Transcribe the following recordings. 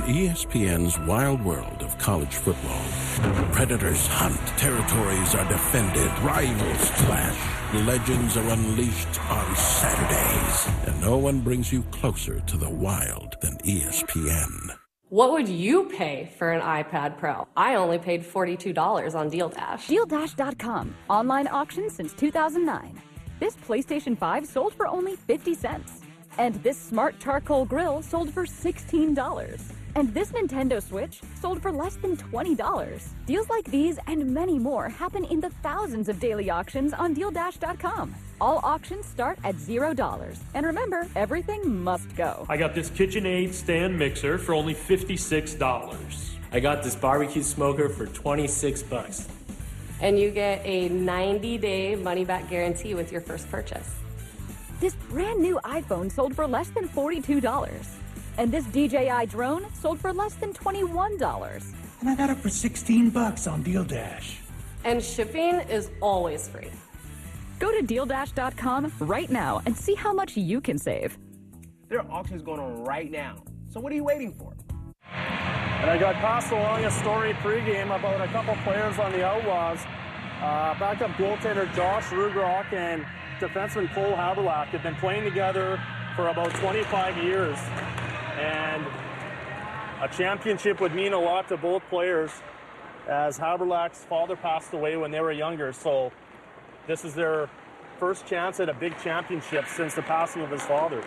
ESPN's wild world of college football, predators hunt, territories are defended, rivals clash, legends are unleashed on Saturdays, and no one brings you closer to the wild than ESPN. What would you pay for an iPad Pro? I only paid $42 on Deal Dash. DealDash.com. Online auction since 2009. This PlayStation 5 sold for only 50 cents. And this smart charcoal grill sold for $16. And this Nintendo Switch sold for less than $20. Deals like these and many more happen in the thousands of daily auctions on DealDash.com. All auctions start at $0. And remember, everything must go. I got this KitchenAid stand mixer for only $56. I got this barbecue smoker for $26. And you get a 90-day money-back guarantee with your first purchase. This brand new iPhone sold for less than $42. And this DJI drone sold for less than $21. And I got it for $16 on Deal Dash. And shipping is always free. Go to DealDash.com right now and see how much you can save. There are auctions going on right now. So what are you waiting for? And I got passed along a story pregame about a couple players on the Outlaws. Backup goaltender Josh Rugrock and defenseman Cole Haberlack have been playing together for about 25 years. And a championship would mean a lot to both players, as Haberlack's father passed away when they were younger. So this is their first chance at a big championship since the passing of his father.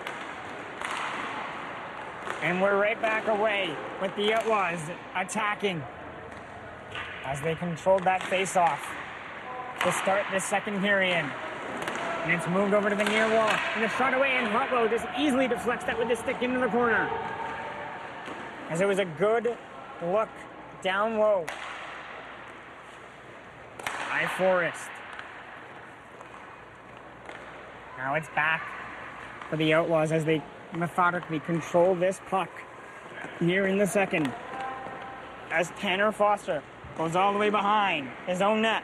And we're right back away with the Outlaws attacking as they controlled that face-off to start the second period. And it's moved over to the near wall. And it's shot away, and Hotlow just easily deflects that with the stick into the corner. As it was a good look down low by Forrest. Now it's back for the Outlaws as they methodically control this puck here in the second. As Tanner Foster goes all the way behind his own net.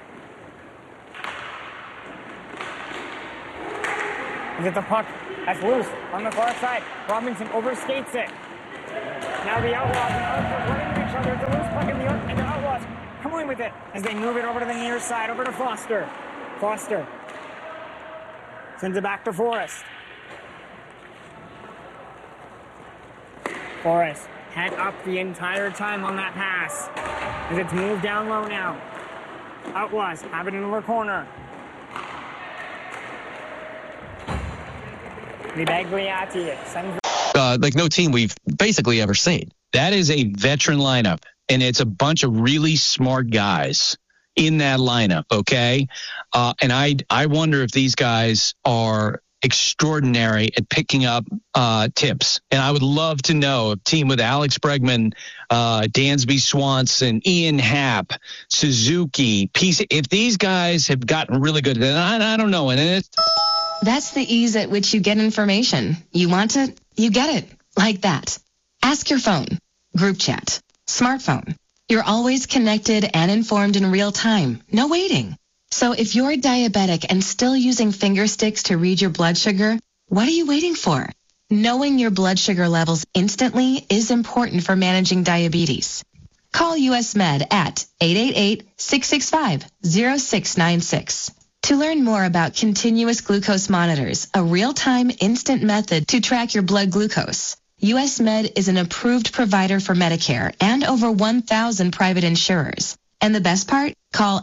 Is it the puck that's loose on the far side? Robinson overskates it. Now the Outlaws are running into each other. It's a loose puck in the and the Outlaws come away with it as they move it over to the near side, over to Foster. Foster sends it back to Forrest. Forrest head up the entire time on that pass as it's moved down low now. Outlaws have it in the corner. Ribagliati sends like no team we've basically ever seen. That is a veteran lineup, and it's a bunch of really smart guys in that lineup, okay? And I wonder if these guys are extraordinary at picking up tips. And I would love to know a team with Alex Bregman, Dansby Swanson, Ian Happ, Suzuki, if these guys have gotten really good, then I don't know. And that's the ease at which you get information. You want it, you get it. Like that. Ask your phone. Group chat. Smartphone. You're always connected and informed in real time. No waiting. So if you're diabetic and still using finger sticks to read your blood sugar, what are you waiting for? Knowing your blood sugar levels instantly is important for managing diabetes. Call US Med at 888-665-0696. To learn more about continuous glucose monitors, a real-time instant method to track your blood glucose, US Med is an approved provider for Medicare and over 1,000 private insurers. And the best part? Call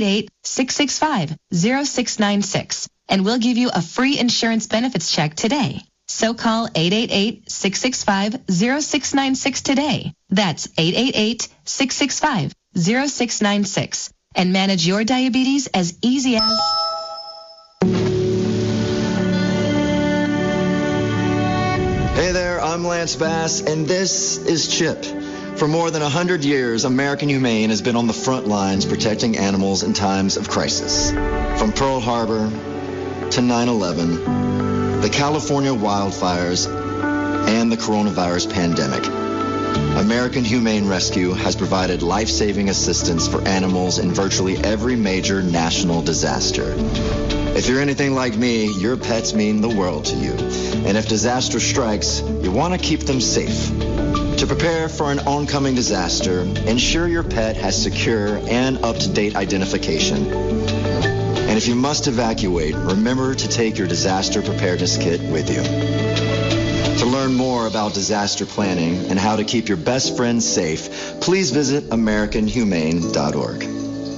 888-665-0696 and we'll give you a free insurance benefits check today. So call 888-665-0696 today. That's 888-665-0696 and manage your diabetes as easy as... Hey there, I'm Lance Bass, and this is CHIP. For more than 100 years, American Humane has been on the front lines protecting animals in times of crisis. From Pearl Harbor to 9/11, the California wildfires, and the coronavirus pandemic, American Humane Rescue has provided life-saving assistance for animals in virtually every major national disaster. If you're anything like me, your pets mean the world to you. And if disaster strikes, you want to keep them safe. To prepare for an oncoming disaster, ensure your pet has secure and up-to-date identification. And if you must evacuate, remember to take your disaster preparedness kit with you. To learn more about disaster planning and how to keep your best friends safe, please visit AmericanHumane.org.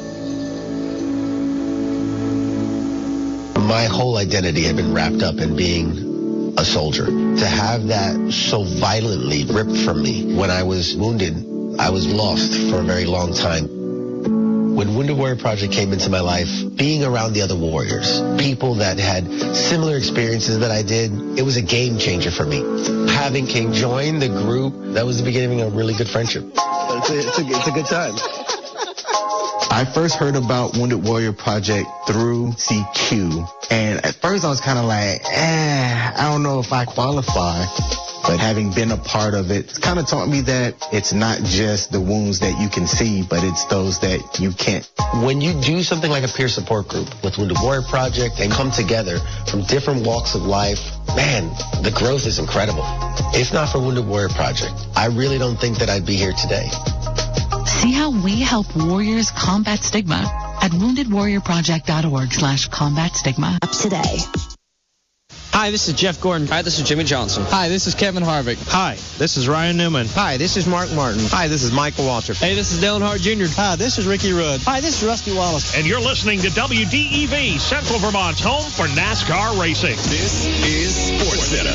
My whole identity had been wrapped up in being a soldier. To have that so violently ripped from me when I was wounded, I was lost for a very long time. When Wounded Warrior Project came into my life, being around the other warriors, people that had similar experiences that I did, it was a game changer for me. Having King join the group, that was the beginning of a really good friendship. It's a good time. I first heard about Wounded Warrior Project through CQ. And at first I was kind of like, I don't know if I qualify. But having been a part of it, it's kind of taught me that it's not just the wounds that you can see, but it's those that you can't. When you do something like a peer support group with Wounded Warrior Project and come together from different walks of life, man, the growth is incredible. If not for Wounded Warrior Project, I really don't think that I'd be here today. See how we help warriors combat stigma at woundedwarriorproject.org/combat stigma. Up today. Hi, this is Jeff Gordon. Hi, this is Jimmy Johnson. Hi, this is Kevin Harvick. Hi, this is Ryan Newman. Hi, this is Mark Martin. Hi, this is Michael Waltrip. Hey, this is Dale Hart Jr. Hi, this is Ricky Rudd. Hi, this is Rusty Wallace. And you're listening to WDEV, Central Vermont's home for NASCAR racing. This is SportsCenter.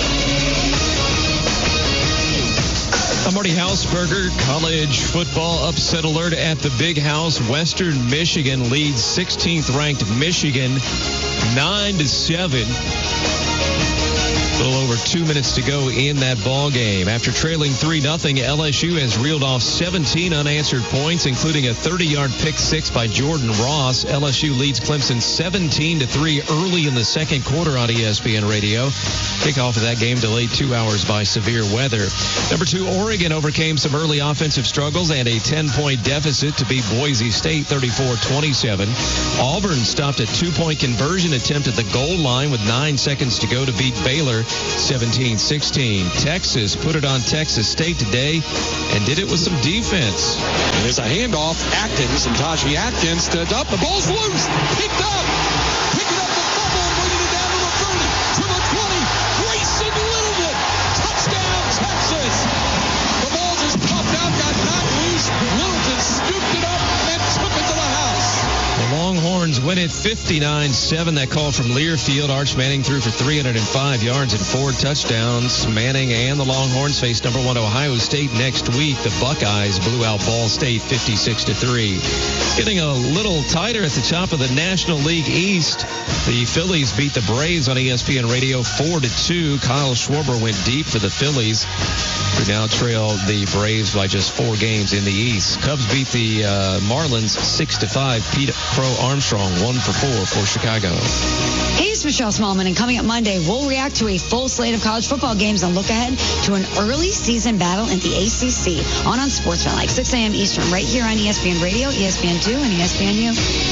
I'm Marty Hausberger. College football upset alert at the Big House. Western Michigan leads 16th ranked Michigan 9-7. A little over 2 minutes to go in that ball game. After trailing 3-0, LSU has reeled off 17 unanswered points, including a 30-yard pick six by Jordan Ross. LSU leads Clemson 17-3 early in the second quarter on ESPN Radio. Kickoff of that game delayed 2 hours by severe weather. Number 2, Oregon overcame some early offensive struggles and a 10-point deficit to beat Boise State 34-27. Auburn stopped a 2-point conversion attempt at the goal line with 9 seconds to go to beat Baylor 17-16. Texas put it on Texas State today and did it with some defense. And there's a handoff. Atkins and Tajee Atkins to dump. The ball's loose. Picked up. Picking up the fumble and bringing it down to the 30, to the 20. Grayson Littleton. Touchdown, Texas. The ball just popped out, got knocked loose. Littleton scooped it up and took it to the house. The Longhorns win it 59-7. That call from Learfield. Arch Manning threw for 305 yards and 4 touchdowns. Manning and the Longhorns face number 1 Ohio State next week. The Buckeyes blew out Ball State 56-3. Getting a little tighter at the top of the National League East. The Phillies beat the Braves on ESPN Radio 4-2. Kyle Schwarber went deep for the Phillies, who now trail the Braves by just 4 games in the East. Cubs beat the Marlins 6-5. Pete Crow Armstrong 1-for-4 for Chicago. Hey, it's Michelle Smallman, and coming up Monday, we'll react to a full slate of college football games and look ahead to an early season battle in the ACC on Sportsman, like 6 a.m. Eastern, right here on ESPN Radio, ESPN2, and ESPNU.